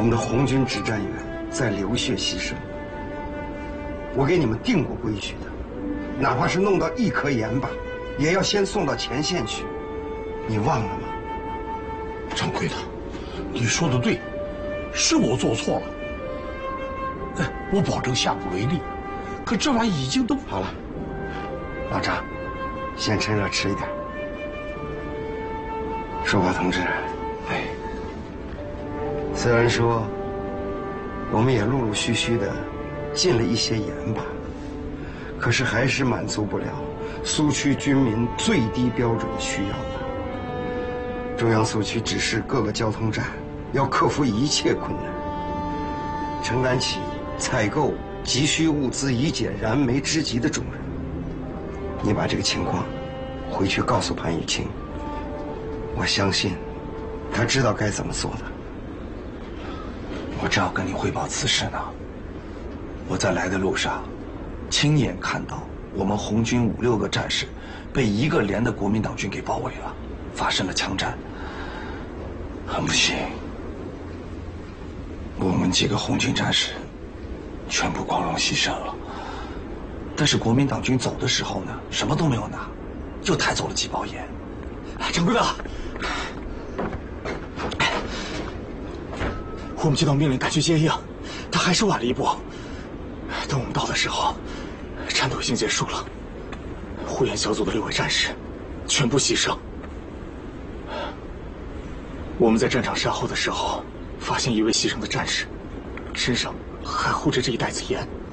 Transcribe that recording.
们的红军指战员在流血牺牲。我给你们定过规矩的，哪怕是弄到一颗盐巴，也要先送到前线去。你忘了吗？ 掌柜的，你说的对，是我做错了。哎，我保证下不为例。可这玩意已经都好了，老张，先趁热吃一点。寿华同志， 哎， 虽然说我们也陆陆续续的进了一些盐巴，可是还是满足不了苏区军民最低标准的需要啊。中央苏区指示各个交通站要克服一切困难，承担起采购急需物资以解燃眉之急的重任。你把这个情况回去告诉潘玉清，我相信他知道该怎么做的。 我正要跟你汇报此事呢。我在来的路上，亲眼看到我们红军5、6个战士被一个连的国民党军给包围了，发生了枪战。很不幸，我们几个红军战士全部光荣牺牲了。但是国民党军走的时候呢，什么都没有拿，就抬走了几包盐。 掌柜的，我们接到命令赶去接应，他还是晚了一步。等我们到的时候，战斗已经结束了，护援小组的6位战士全部牺牲。我们在战场善后的时候，发现一位牺牲的战士身上还护着这一袋子盐。